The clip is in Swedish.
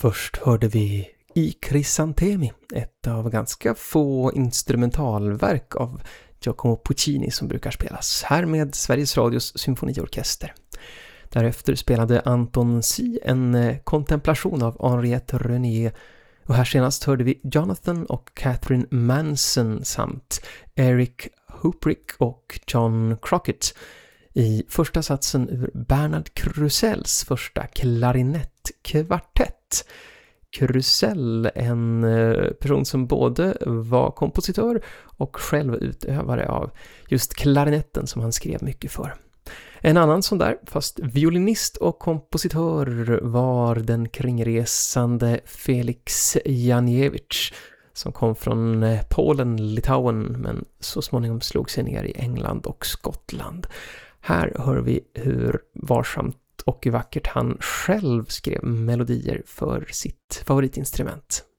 Först hörde vi I Crisantemi, ett av ganska få instrumentalverk av Giacomo Puccini som brukar spelas här med Sveriges Radios symfoniorkester. Därefter spelade Anton Sy en kontemplation av Henriette Renier, och här senast hörde vi Jonathan och Catherine Manson samt Eric Huprick och John Crockett i första satsen ur Bernard Crusells första klarinettkvartett. Crusell, en person som både var kompositör och själv utövare av just klarinetten som han skrev mycket för. En annan sån där, fast violinist och kompositör, var den kringresande Felix Janiewicz som kom från Polen, Litauen, men så småningom slog sig ner i England och Skottland. Här hör vi hur varsamt och vackert han själv skrev melodier för sitt favoritinstrument.